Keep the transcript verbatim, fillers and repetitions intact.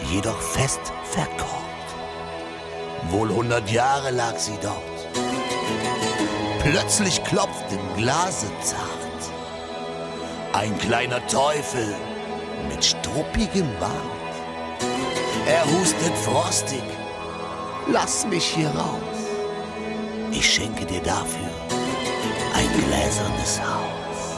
jedoch fest verkorkt. Wohl hundert Jahre lag sie dort. Plötzlich klopft im Glase zart ein kleiner Teufel mit struppigem Bart. Er hustet frostig: Lass mich hier raus. Ich schenke dir dafür ein gläsernes Haus.